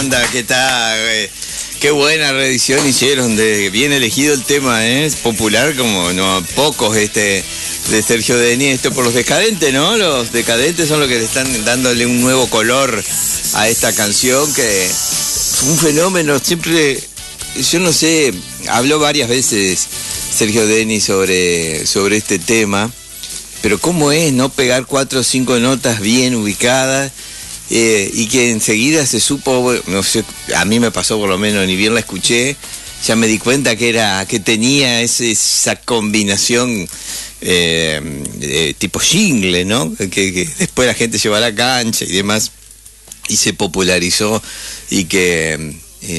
Anda, ¿qué tal? Qué buena reedición hicieron, bien elegido el tema, es popular como no pocos de Sergio Denis, esto por los decadentes, ¿no? Los decadentes son los que le están dándole un nuevo color a esta canción, que fue un fenómeno, siempre, yo no sé, habló varias veces Sergio Denis sobre este tema, pero cómo es no pegar 4 o 5 notas bien ubicadas, y que enseguida se supo, no sé, a mí me pasó por lo menos, ni bien la escuché, ya me di cuenta que tenía esa combinación tipo jingle, ¿no? Que después la gente llevó a la cancha y demás, y se popularizó, y que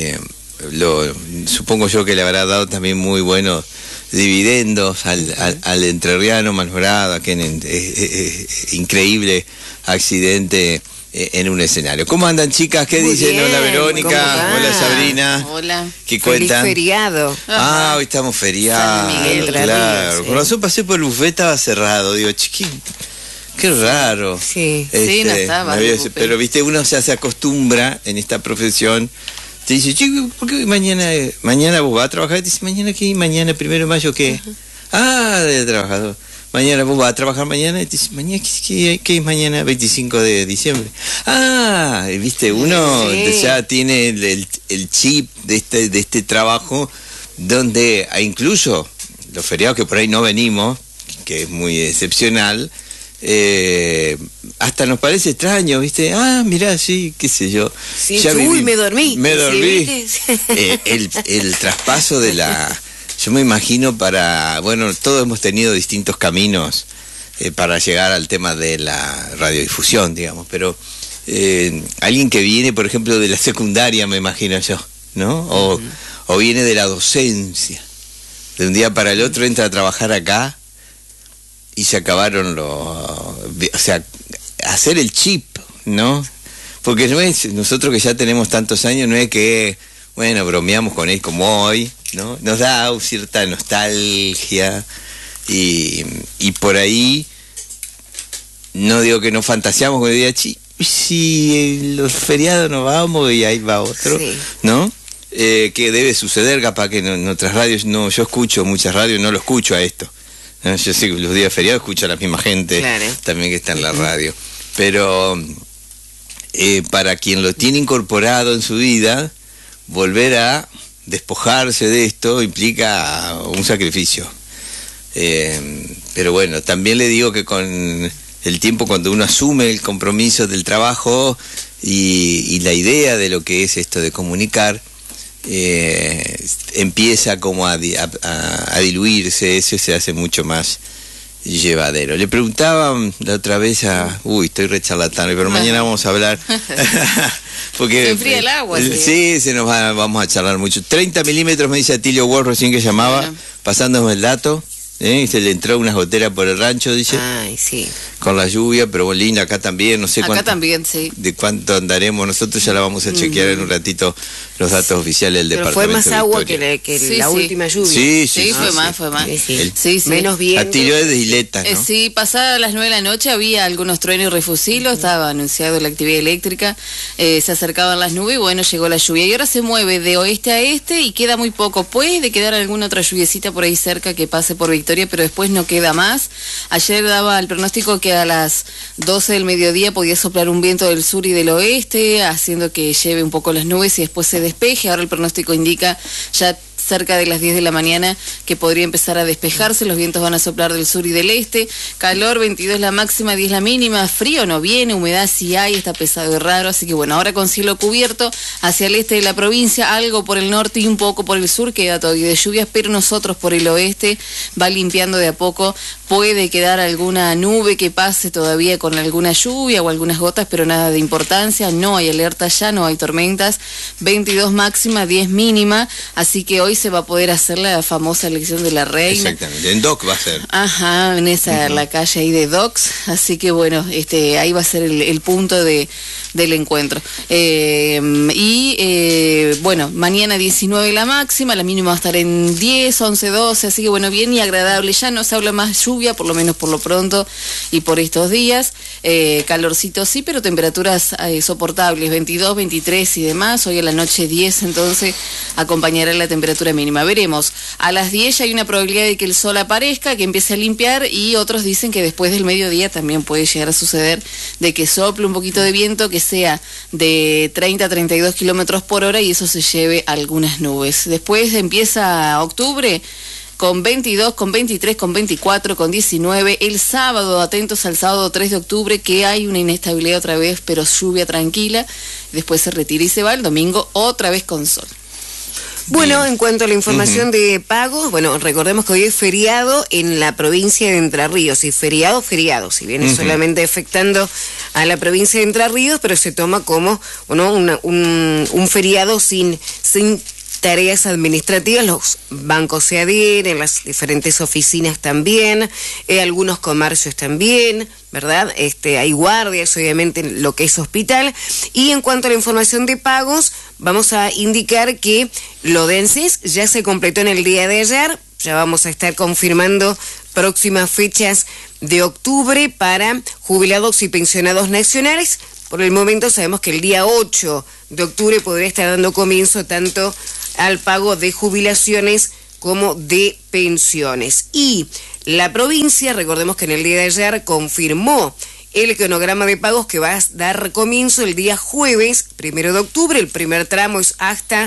supongo yo que le habrá dado también muy buenos dividendos al entrerriano malogrado, aquel increíble accidente en un escenario. ¿Cómo andan, chicas? ¿Qué dicen? Bien. Hola, Verónica. Hola, Sabrina. Hola. ¿Qué cuentan? Feliz feriado. Ah, hoy estamos feriados. San Miguel, claro. sí. Por razón pasé por el buffet, estaba cerrado. Digo, chiquín, qué raro. Sí. Sí, no estaba. Pero viste, uno se acostumbra en esta profesión. Te dice, chico, ¿por qué mañana vos vas a trabajar? Te dice, ¿mañana qué? ¿Mañana 1 de mayo qué? Ah, de trabajador. Mañana vos vas a trabajar mañana, y te dice, ¿mañana qué es mañana? 25 de diciembre. Ah, viste, uno ya tiene el chip de este trabajo, donde incluso los feriados que por ahí no venimos, que es muy excepcional, hasta nos parece extraño, ¿viste? Ah, mirá, sí, qué sé yo. Sí, ya me dormí. Me dormí. ¿Sí, el traspaso de la... Yo me imagino bueno, todos hemos tenido distintos caminos para llegar al tema de la radiodifusión, digamos, pero alguien que viene, por ejemplo, de la secundaria, me imagino yo, ¿no? O viene de la docencia, de un día para el otro entra a trabajar acá y se acabaron o sea, hacer el chip, ¿no? Porque no es, nosotros que ya tenemos tantos años, no es que, bueno, bromeamos con él como hoy, ¿no? Nos da cierta nostalgia y por ahí, no digo que nos fantaseamos con el día, si los feriados nos vamos y ahí va otro, sí. ¿No? Que debe suceder, capaz que en otras radios, no, yo escucho muchas radios, no lo escucho a esto, ¿no? Yo sé que los días feriados escucho a la misma gente, claro, también que está en la radio, pero para quien lo tiene incorporado en su vida, volver a despojarse de esto implica un sacrificio. Pero bueno, también le digo que con el tiempo, cuando uno asume el compromiso del trabajo y la idea de lo que es esto de comunicar, empieza como a diluirse, eso se hace mucho más llevadero. Le preguntaba la otra vez estoy re charlatán, pero mañana vamos a hablar porque se enfría el agua. Sí, vamos a charlar mucho. 30 milímetros, me dice Atilio Ward recién que llamaba, bueno, pasándome el dato. Se le entró unas goteras por el rancho, dice. Ay, sí. Con la lluvia, pero linda, acá también, no sé acá cuánto. También, sí. De cuánto andaremos, nosotros ya la vamos a chequear en un ratito, los datos oficiales del pero departamento. Fue más agua que la última lluvia. Sí, fue más. Sí. Menos viento. Atilio es de Isleta, ¿no? Sí, pasadas las 9 de la noche había algunos truenos y refusilos, estaba anunciado la actividad eléctrica, se acercaban las nubes y bueno, llegó la lluvia. Y ahora se mueve de oeste a este y queda muy poco. Puede quedar alguna otra lluviecita por ahí cerca que pase por Victoria, pero después no queda más. Ayer daba el pronóstico que a las 12 del mediodía podía soplar un viento del sur y del oeste, haciendo que lleve un poco las nubes y después se despeje. Ahora el pronóstico indica ya cerca de las 10 de la mañana que podría empezar a despejarse, los vientos van a soplar del sur y del este, calor, 22 la máxima, 10 la mínima, frío no viene, humedad sí hay, está pesado y raro, así que bueno, ahora con cielo cubierto, hacia el este de la provincia, algo por el norte y un poco por el sur, queda todavía de lluvias, pero nosotros por el oeste va limpiando de a poco, puede quedar alguna nube que pase todavía con alguna lluvia o algunas gotas, pero nada de importancia, no hay alerta ya, no hay tormentas, 22 máxima, 10 mínima, así que hoy se va a poder hacer la famosa elección de la reina. Exactamente, en Doc va a ser. Ajá, en esa, la calle ahí de Docs, así que bueno, ahí va a ser el punto del encuentro. bueno, mañana 19 la máxima, la mínima va a estar en 10, 11, 12, así que bueno, bien y agradable. Ya no se habla más lluvia, por lo menos por lo pronto y por estos días. Calorcito sí, pero temperaturas soportables, 22, 23 y demás. Hoy a la noche 10, entonces acompañará la temperatura mínima. Veremos, a las 10 ya hay una probabilidad de que el sol aparezca, que empiece a limpiar, y otros dicen que después del mediodía también puede llegar a suceder de que sople un poquito de viento, que sea de 30 a 32 kilómetros por hora, y eso se lleve algunas nubes. Después empieza octubre con 22, con 23, con 24, con 19. El sábado, atentos al sábado 3 de octubre, que hay una inestabilidad otra vez, pero lluvia tranquila. Después se retira y se va. El domingo otra vez con sol. Bueno, bien. En cuanto a la información de pagos, bueno, recordemos que hoy es feriado en la provincia de Entre Ríos, y feriado, si viene solamente afectando a la provincia de Entre Ríos, pero se toma como, bueno, un feriado sin tareas administrativas. Los bancos se adhieren, las diferentes oficinas también, algunos comercios también, ¿verdad? Hay guardias, obviamente, en lo que es hospital. Y en cuanto a la información de pagos, vamos a indicar que lo de ANSES ya se completó en el día de ayer. Ya vamos a estar confirmando próximas fechas de octubre para jubilados y pensionados nacionales. Por el momento sabemos que el día 8 de octubre podría estar dando comienzo tanto al pago de jubilaciones como de pensiones. Y la provincia, recordemos que en el día de ayer confirmó el cronograma de pagos que va a dar comienzo el día jueves 1 de octubre. El primer tramo es hasta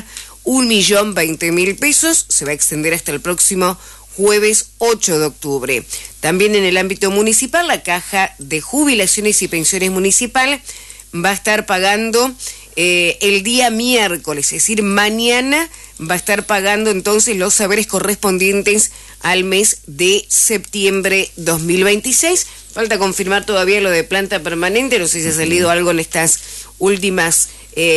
1.020.000 pesos, se va a extender hasta el próximo jueves 8 de octubre. También en el ámbito municipal, la Caja de Jubilaciones y Pensiones Municipal va a estar pagando el día miércoles, es decir, mañana va a estar pagando entonces los saberes correspondientes al mes de septiembre 2026. Falta confirmar todavía lo de planta permanente, no sé si ha salido algo en estas últimas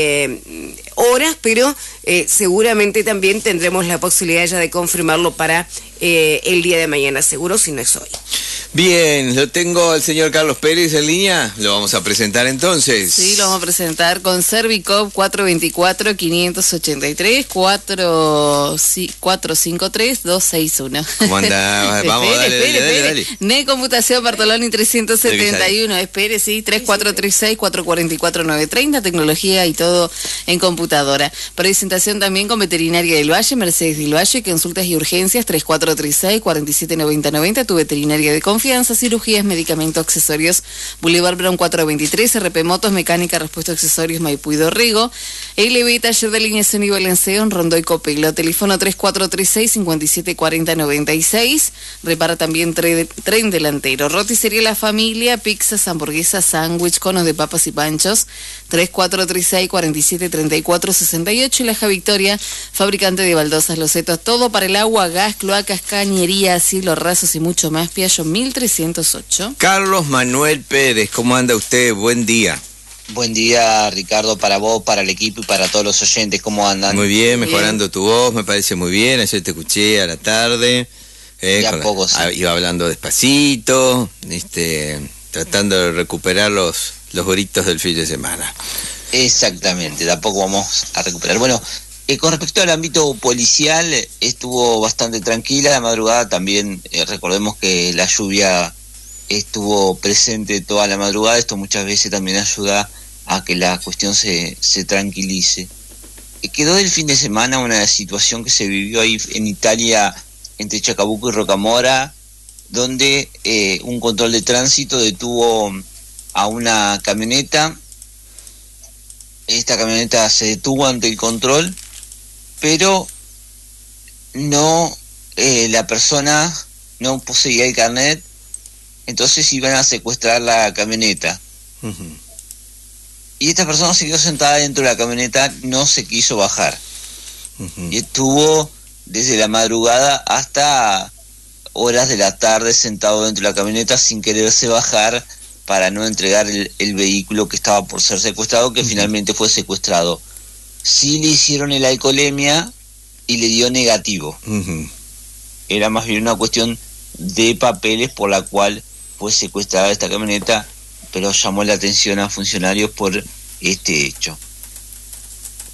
horas, pero seguramente también tendremos la posibilidad ya de confirmarlo para el día de mañana, seguro, si no es hoy. Bien, lo tengo al señor Carlos Pérez en línea, lo vamos a presentar entonces. Sí, lo vamos a presentar con Servicop 424-583, 453-261. ¿Cómo anda? Vamos, dale. NE Computación Bartoloni 371, espere, sí, 3436-444-930, tecnología y todo en computadora. Presentación también con Veterinaria del Valle, Mercedes del Valle, consultas y urgencias 3436-479090, tu veterinaria de confianza, cirugías, medicamentos, accesorios, Boulevard Brown 423, RP Motos, mecánica, repuesto, accesorios, Maipú y Dorrego, LB, taller de alineación y balanceo en Rondó y Copelo, teléfono 3436-574096, repara también tren delantero, roticería La Familia, pizzas, hamburguesas, sándwich, conos de papas y panchos, 3436-473468, y Laja Victoria, fabricante de baldosas, losetos, todo para el agua, gas, cloacas, cañería, cielos rasos y mucho más. Piaggio 1308. Carlos Manuel Pérez, ¿cómo anda usted? Buen día. Buen día, Ricardo, para vos, para el equipo y para todos los oyentes. ¿Cómo andan? Muy bien, mejorando tu voz, me parece muy bien. Ayer te escuché a la tarde. Iba hablando despacito, tratando de recuperar los gritos del fin de semana. Exactamente, de a poco vamos a recuperar. Bueno, con respecto al ámbito policial, estuvo bastante tranquila la madrugada. También recordemos que la lluvia estuvo presente toda la madrugada. Esto muchas veces también ayuda a que la cuestión se tranquilice. Quedó del fin de semana una situación que se vivió ahí en Italia, entre Chacabuco y Rocamora, donde un control de tránsito detuvo a una camioneta. Esta camioneta se detuvo ante el control, pero no, la persona no poseía el carnet, entonces iban a secuestrar la camioneta. Y esta persona se quedó sentada dentro de la camioneta, no se quiso bajar. Y estuvo desde la madrugada hasta horas de la tarde sentado dentro de la camioneta sin quererse bajar para no entregar el vehículo que estaba por ser secuestrado, que finalmente fue secuestrado. Sí le hicieron el alcoholemia y le dio negativo. Era más bien una cuestión de papeles por la cual fue secuestrada esta camioneta, pero llamó la atención a funcionarios por este hecho.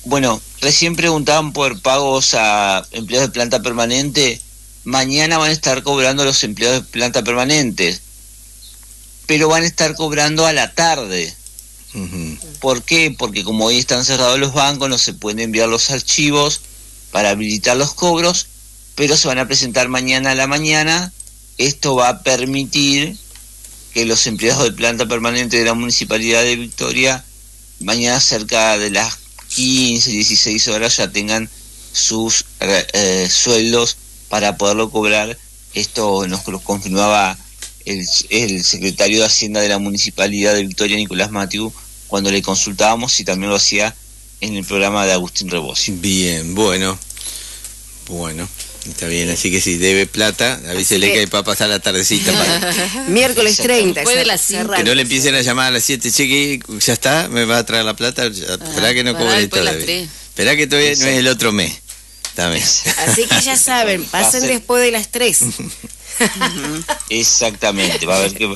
Bueno, recién preguntaban por pagos a empleados de planta permanente. Mañana van a estar cobrando los empleados de planta permanente, pero van a estar cobrando a la tarde. ¿Por qué? Porque como hoy están cerrados los bancos, no se pueden enviar los archivos para habilitar los cobros, pero se van a presentar mañana a la mañana. Esto va a permitir que los empleados de planta permanente de la Municipalidad de Victoria mañana cerca de las 15, 16 horas ya tengan sus sueldos para poderlo cobrar. Esto nos lo confirmaba el secretario de Hacienda de la Municipalidad de Victoria, Nicolás Matiu, cuando le consultábamos, y también lo hacía en el programa de Agustín Rebosi. Bien, bueno, está bien, así que si debe plata, avísele que va a pasar la tardecita para... Miércoles 30. Después de las 5. Que no le empiecen a llamar a las 7, che, ya está, me va a traer la plata, esperá que no cobre todavía. Esperá que todavía no es el otro mes. También. Así que ya saben, pasen después de las 3. Exactamente, va a ver que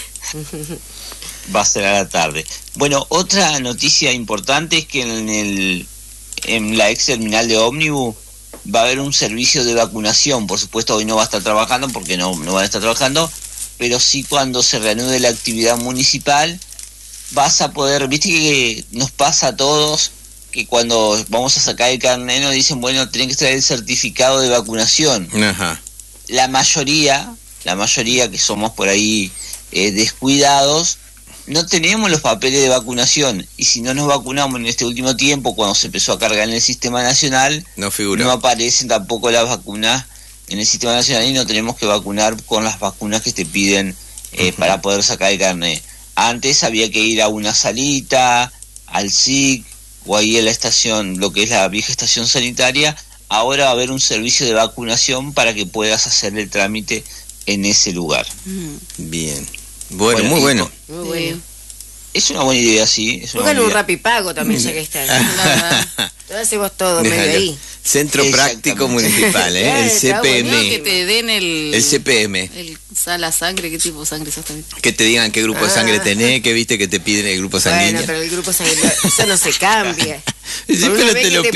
va a ser a la tarde. Bueno, otra noticia importante es que en la ex terminal de ómnibus va a haber un servicio de vacunación. Por supuesto hoy no va a estar trabajando porque no van a estar trabajando, pero sí cuando se reanude la actividad municipal vas a poder, viste que nos pasa a todos que cuando vamos a sacar el carnet nos dicen, bueno, tienen que traer el certificado de vacunación. Ajá. La mayoría que somos por ahí descuidados, no tenemos los papeles de vacunación, y si no nos vacunamos en este último tiempo, cuando se empezó a cargar en el sistema nacional, no aparecen tampoco las vacunas en el sistema nacional, y no tenemos que vacunar con las vacunas que te piden para poder sacar el carnet. Antes había que ir a una salita, al SIC, o ahí a la estación, lo que es la vieja estación sanitaria. Ahora va a haber un servicio de vacunación para que puedas hacer el trámite en ese lugar. Bien. Bueno, muy bueno. Muy bueno. Es una buena idea, sí. Pongan un Rapipago también, ya que está. Lo hacemos todo, medio ahí. Centro Práctico Municipal, el CPM. Que te den el CPM. La sangre, ¿qué tipo de sangre sos también? Que te digan qué grupo de sangre tenés, que viste que te piden el grupo sanguíneo. Bueno, pero el grupo sanguíneo, eso no se cambia. Pero te lo